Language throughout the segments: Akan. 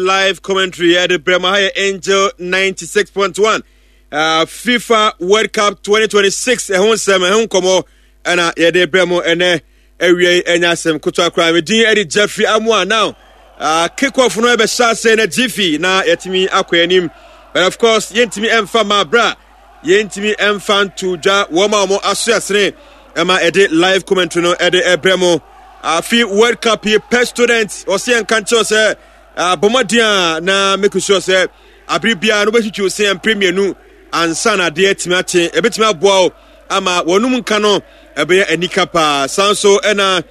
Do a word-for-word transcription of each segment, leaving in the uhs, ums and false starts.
Live commentary at the Bremer Angel ninety-six point one. Uh, FIFA World Cup twenty twenty-six. Ehun sem ehun komo ana ye de Bremer ene ewie enya sem kuto akra me din Eddie Jeffrey Amwa now. Uh, kick off no be sha say na Jiffy na yetimi akwanim. But of course yentimi emfa ma bra. Yentimi emfa to ja woma mo aso asene ema ede live commentary no ede Bremer. Uh, fi World Cup here per students or say enkancho say Uh, Bomadia na make sure say Abribia no be chu say en premier nu ansa na de etimache e betima aboa ama wonum nka no e be anika pa sanso ena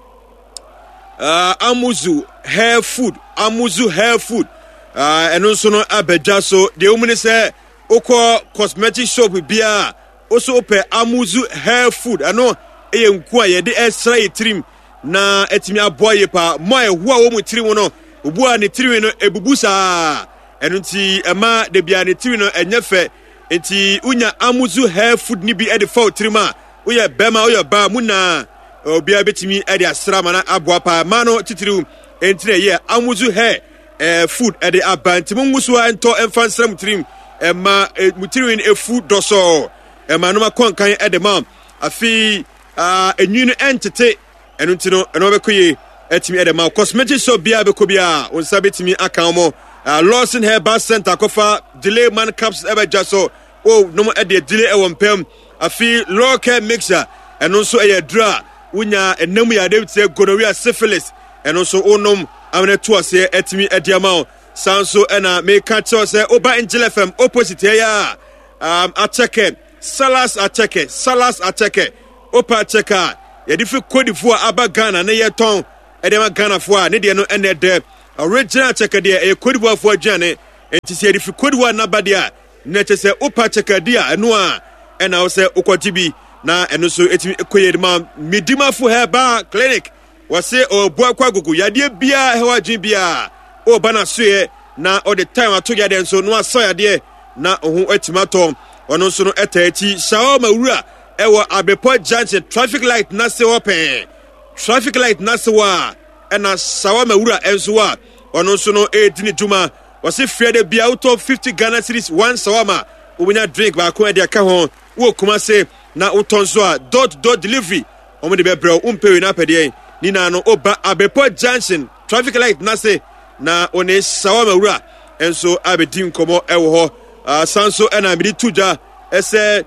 uh, Amuzu hair food Amuzu hair food uh, eno so no abedja so de umune say okọ cosmetic shop bia also pe Amuzu hair food ano eye nku a ye de extra trim na etimi aboa ye pa mo e ho a wo mu trim no Ubua ni tiri no ebubusa enunti ema de bia ni tiri no enyefe enti unya Amuzu hair food ni bi e de fa otirima uye bema uye ba muna obia betimi e de asra mana aboa pa ma no titiri entire ye Amuzu hair eh, food e de abanti munguso ento emfa nsra mutirim ema e, mutirim e food doso ema no makonkan e de mam afi ah uh, enwinu entete enunti no eno be koye etimi edema cosmetic shop bia be ko bia on sabetimi aka mo Lawson Hair Bar Center kofa delay man caps ebe jaso o no mo ede delay e wompem afi low care mixer eno so eye dra unya enam ya de say gonorrhea syphilis eno so onom amne to ase etimi ediama sanso ena me catch say oba Angel F M opposite ya um ateke salas ateke salas ateke opa cheka ye difi Cote d'Ivoire aba Ghana na ye ton edema Ghana fo a ne de no ene de original check de e Cote d'Ivoire fo adwane enti se edifi Cote d'Ivoire na ba de a ne te se opa check de a eno a ena wo se okotibi na eno so etimi ekoye de ma midima fo Hair Clinic wo se obu akwagugu yade bia he wadwen bia o bana so ye na all the time ato ya de so no aso ya de na ohun etimato ono so no etachi shaoma wura ewo Abepo Junction traffic light na se open traffic light nasewa ena sawama wura ensoa ono so no edini juma wase friede bia out of fifty Ghana cedis one sawama obunya drink ba ko e de aka ho wo kuma se na utonso a dot dot delivery omo de bebrel umpewe na pede ni na no oba Abepo Junction traffic light nase na one sawama wura enso abedin komo ewo ho uh, sanso ena midi tuja ese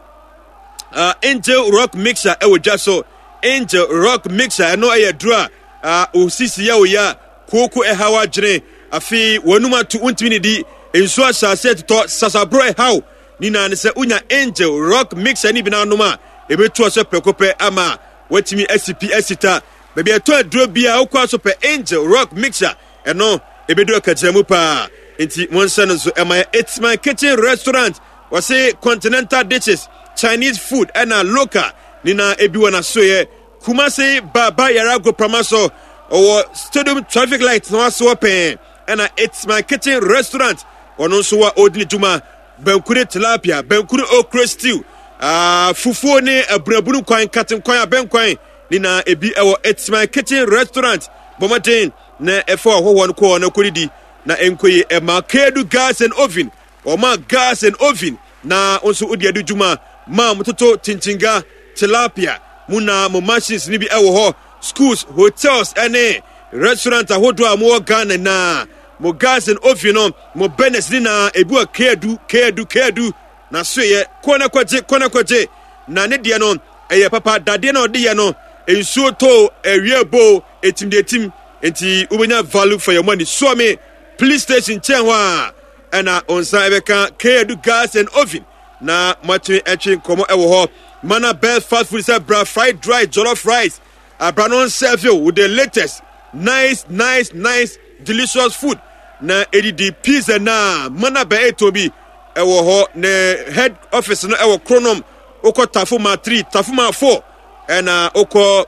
uh, Angel Rock Mixer ewo jaso Angel Rock Mixer eno aye dra ah uh, osisi ya oya koko e hawa jire afi wonuma tu untimi ni di enso asase to sasabro e haw ni na ne se unya Angel Rock Mixer ni bina noma ebetu ose pekope ama watimi S P esita bebi eto adro bia okwa so pe Angel Rock Mixer eno ebedu akajemu pa enti monsa no so ema It's My Kitchen Restaurant wase continental dishes Chinese food ena local nina ebiwa na soye Kumasi Baba Yarago Pramaso or Stadium traffic lights no so open and It's My Kitchen Restaurant ono so wa odini juma benkure tilapia benkure okra stew ah fufuo ne abrabunu kwan katin kwan abenkwan nina ebi ewo It's My Kitchen Restaurant bomaden na efo hoho no ko na koridi na enkoye e ma kedu gas and oven o ma gas and oven na onso odi adu juma ma mtoto tinchinga tilapia muna mo machines ni bi ewo ho schools hotels ene restaurant ahodo amo Ghana na mo gas and oven no mo business ni na ebu kedu kedu kedu na soye kona kwaje kona kwaje na ne de no eye papa dade na ode ye no ensuo to ewiebo etim de tim enti ubenya value for your money so me police station chenwa ana onsa ebeka kedu gas and oven na matwe etwe komo ewo ho Mana best fast food is bra fried dry jollof rice. A branon serve you with the latest nice, nice, nice, delicious food. Na edi pizza na mana be etobi ewo ho ne head office no ewo Chronom oko Tafuma three, Tafuma four, and uh, oko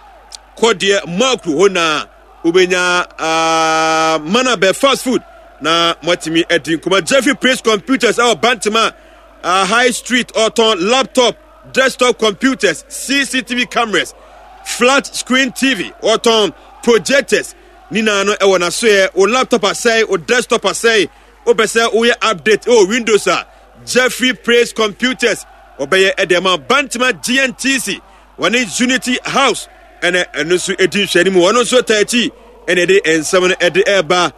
kodie makru ho na ubenya uh, mana be fast food na matimi edin kuma Jeffrey Praise Computers our Bantima uh, High Street Auton laptop desktop computers, C C T V cameras, flat screen T V, auton projectors, nina no ɛwɔ na so yɛ o laptop asɛe o desktop asɛe o pɛsɛ o yɛ update o Windows a Jeffrey Praise Computers obeye edema Bantima G N T C one Unity House ene eno so edin hwani mu ono so thirty ene de ensem ede eba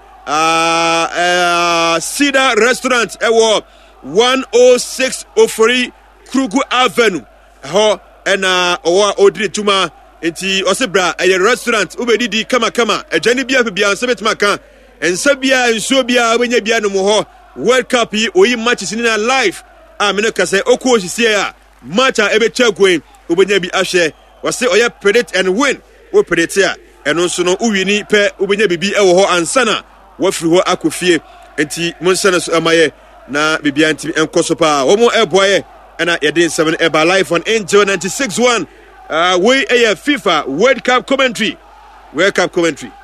ah Cedar Restaurant ewo one oh six Ofori Krugu Avenue ho ena owa odiri tuma enti osebra eye restaurant ubedidi kama kama ejani bia bia sebetima kan ensa bia enso bia obenya bia no mo ho World Cup yi oyi matches ni na live a me no kase okuo hisia a match a ebe chagwen obenya bi ahwe wase oye predict and win o predict a eno nso no uwini pe obenya bibi ewo ho ansana wafiri ho akofie enti monsana so amaye na bibia ntimi enkoso pa wo mo eboye na yedin seven eba live on Angel ninety-six point one uh we a FIFA World Cup commentary World Cup commentary